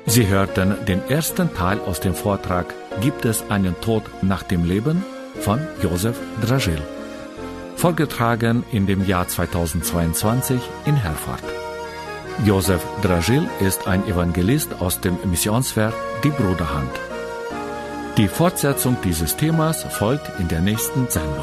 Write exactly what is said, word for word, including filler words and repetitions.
Sie hörten den ersten Teil aus dem Vortrag Gibt es einen Tod nach dem Leben? Von Josef Dragil. Vorgetragen in dem Jahr zweitausendzweiundzwanzig in Herford. Josef Dragil ist ein Evangelist aus dem Missionswerk Die Bruderhand. Die Fortsetzung dieses Themas folgt in der nächsten Sendung.